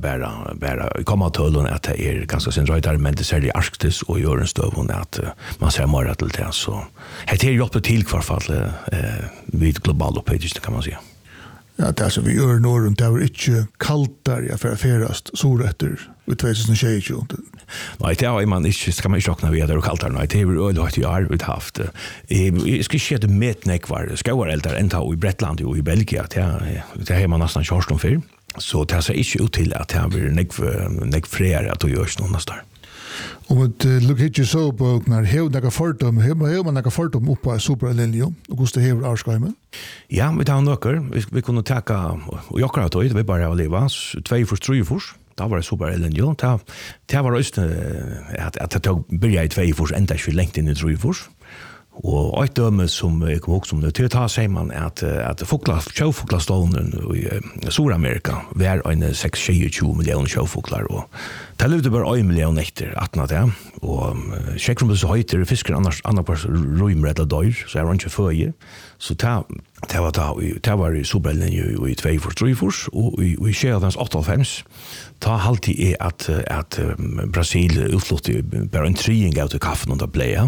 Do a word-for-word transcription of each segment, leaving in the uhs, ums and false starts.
bara bara komma till att det är ganska centralt men det ser det i Arktis och gör en stövon att uh, man ser mer till det så det är ju upp till kvarfall eh vid global upphettning kan man säga. Ja, det är så vi gör norr det är inte kallt där jag för ferast solrätter ut tjugo tjugo. Nej, det är man inte ska man inte räkna vidare och kallt där. Nej, det är öl har jag har haft. Jag ska se det med nekvar. Ska vara äldre än ta i Bretland och i Belgien. Det det har man nästan kört om för. Så det ser inte ut till att det blir nek nek fler att görs någonstans där. Om det lukar ju så på när hur några fördom hur man några fördom upp på superlinje och hur det hur avskrimen. Ja, vi tar några vi vi kunde ta och jag kan ta det vi bara att leva två för tre för. Det var superlinje. Det det var just att att det börja i två för ända så långt in i tre för. Och ett döme som jag kommer ihåg som det till ta säger man att att fåglar sjöfåglarstånden i Sydamerika var en sex tjugo miljoner sjöfåglar och det levde bara en miljon efter att det och checkrum så höjter fiskar annars annars rymmer eller dör så är inte för så ta det var då det var i superlinje i två för tre för och i Sjölands åttiofem ta alltid är att att Brasil utflötte bara en treing av kaffen och det blev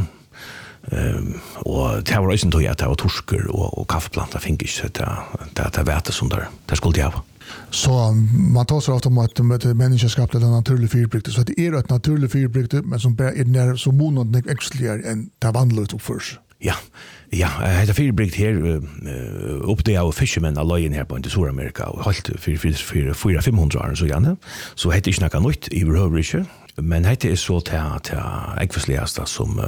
Um, och det var inte att det var torsker och, och kaffeplantor fick inte det, det, det vete som där, det skulle jag ha. Så man tar sig ofta om att människaskapet eller naturlig fyrbrygte, så det är ett naturligt fyrbrygte men som är när så månaden exkluderar än det vandlet upp först. Ja, ja, det fyrbryggt här uh, upp det av fishermen alene här på i Sydamerika och halt för för fyra femhundra år så gärna. Så heter inte något nytt i Rövrige. Men det är så till att äggfärsligaste som uh,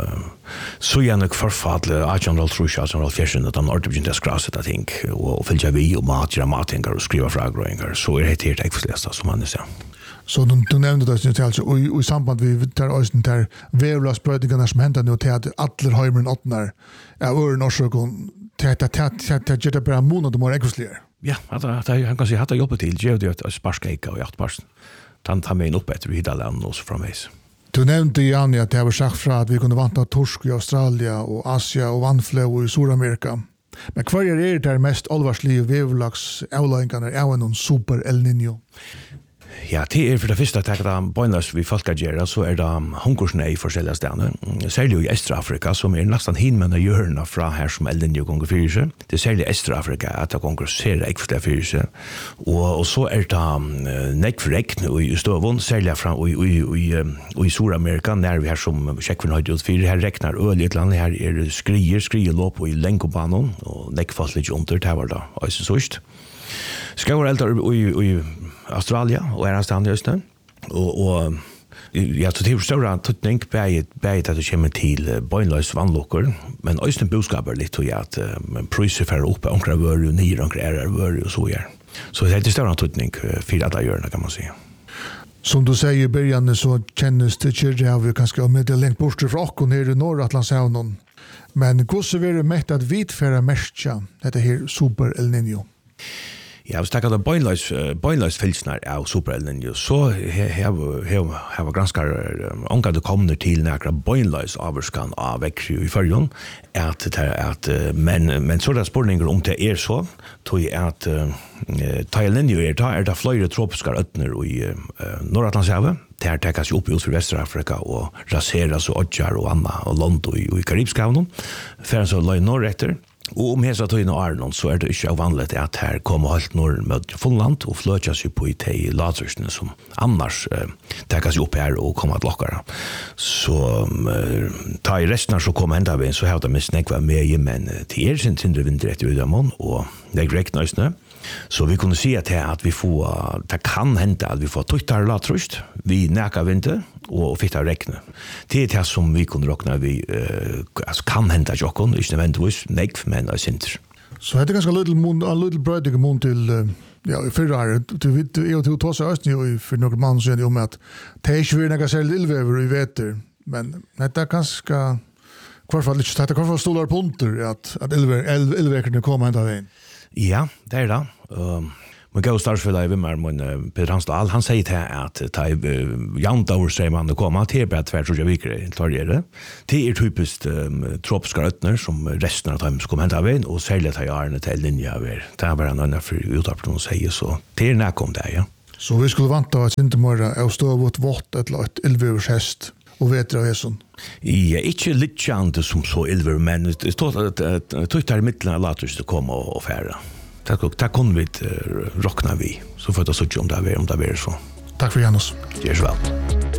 så gärna förfadle artonhundra trusha som fjärsen att de artificiella skrasset jag tänk och fylla vi och matcha matingar och skriva frågor så är det helt äggfärsligaste som man säger. Så du, du nämnde det inte alltså och i, i samband med där östen där vävlasbrödingarna som händer nu till att alla hemmen åttnar är öron och sökon till att att att det bara månad och mer äggfärsligare. Ja, att att han kan säga att jobba till ge det att sparskeka och hjärtpast. Han tar mig upp efter hela landet och så framvis. Du nämnde Janne att det var sagt från att vi kunde vanta torsk i Australien och Asien och vannflöv i Sydamerika. Men kvar är det där mest allvarsliga vävlags avläggarna är en super El Niño? Ja, det är för det första att det bönlös vi folkagera så är det hungersnöd i forskjelliga steder. Särskilt i Östafrika som är nästan hinmända hjørna fra här som El Niño gånger för sig. Det är särskilt i Östafrika att det gånger ser äggförsta för sig. Och, och så är det nekvrekn i stövån, särskilt från i, i, i, i Sydamerika när vi här som checkvinn har gjort för. Här räknar öl i ett land, här är skrier, skrier lopp och i länkobanon och nekfalt lite under, det var det också sørst. Ska vara äldre i, i Australien och är stan just nu. Och och jag tror det är stora tutning på på att det kommer till bönlös vannlockor men östen boskaper lite och att priser för upp och kräver ju ner och kräver och så här. Så det är stora tutning för att göra kan man säga. Som du säger i början så känns det kyrre av ganska med det längt bort från och ner i norra Atlantshavet. Men hur så är det mätt att vitfära mestja det här super El Niño? Ja, hvis det er bøynløs, bøynløs fylsner av superellinje, så har vi granskar omgang det kommer til nærkere bøynløs averskan av vekkri i førjon, at det er at, men, men så er det spørninger om det er så, tog at ta i linje er, da er det flere tropiske øtner i Nordatlantshavet, der tekkes jo opp ut for Vesterafrika og raseres og Odjar og Anna og Londo i, i Karibskaven, for så løy norretter. Og om hesa tøyne og Arnon, så er det ikke vanligt at her kommer helt nord med Finland og fløtjas jo på i de ladrøsene som annars eh, tekkas jo opp her og kommer til lokkere. Så eh, ta i resten så kommer enda vi, så har de minst nekva med, men til er sin tindre vinter etter Udamon, og det er greit nøysene. Så vi kunne si at, at vi får, det kan hende at vi får tøytare ladrøst, vi neka vinter, og fitta rekne. Det er det som vi kunne råkna vi uh, altså kan hente jokken, ikke nødvendigvis nekv, men det er sinter. Så det er ganske little mun, en little brøydig mun til uh, ja, i fyrre år. Du vet, jeg og til å ta seg østene for noen mann siden om at det er ikke vi nekka særlig ildvever i veter, men det er ganske hvertfall ikke, det er hvertfall stolar punter at, at ildvekerne kommer enda veien. Ja, det er det. Um, Men gå startsfälla i Vimmar, men Peter Hansdal, han säger till att ta jant över sig man komma till bara tvär tror jag vikre tar det. Det är typiskt um, tropiska ötner som resten av dem kommer hända vägen och särskilt har jag Arne till linje över. Det är bara en annan för utapplån säger så. Det är när kom det, ja. Så vi skulle vanta at inte morra av støvåt vått eller et ildvurshest og vetra av hesson. Ja, ikke litt kjent som så ilver, men jeg tror at jeg tror det er midtelen later til å komme og fære. Det kunne vi råkna vi, så får jeg ta sånn om det er om det er så. Takk for Janus. Gjør så vel.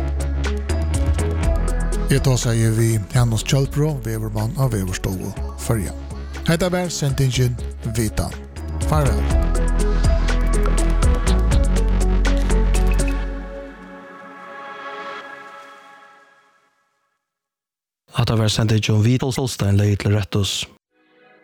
Jeg tar seg vi Janus Kjølpro, vevermann av Veverstål Førja. Hetta var sendingen Vita. Farvel. Hetta var sendingen Vita Solstein leie til Rettos.